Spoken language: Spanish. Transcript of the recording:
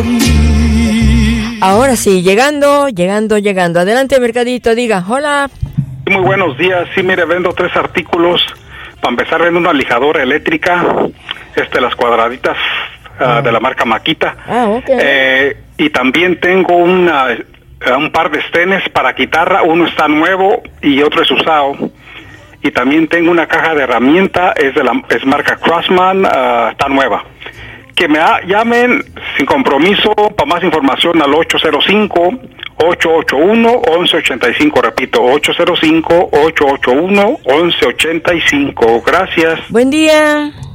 morir. Ahora sí, llegando. Adelante, Mercadito, diga, hola. Muy buenos días. Sí, mire, vendo 3 artículos. Para empezar, vendo una lijadora eléctrica, las cuadraditas de la marca Makita. Okay. Y también tengo un par de estenes para guitarra. Uno está nuevo y otro es usado. Y también tengo una caja de herramienta, es marca Crossman, está nueva. Que me llamen sin compromiso para más información al 805-881-1185. Repito, 805-881-1185. Gracias. Buen día.